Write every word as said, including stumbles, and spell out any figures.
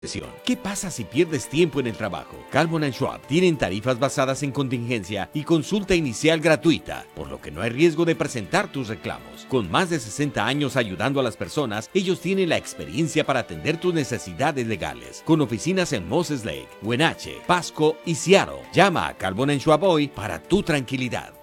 ¿Qué pasa si pierdes tiempo en el trabajo? Kalman and Schwab tienen tarifas basadas en contingencia y consulta inicial gratuita, por lo que no hay riesgo de presentar tus reclamos. Con más de sesenta años ayudando a las personas, ellos tienen la experiencia para atender tus necesidades legales. Con oficinas en Moses Lake, Wenatchee, Pasco y Seattle. Llama a Kalman and Schwab hoy para tu tranquilidad.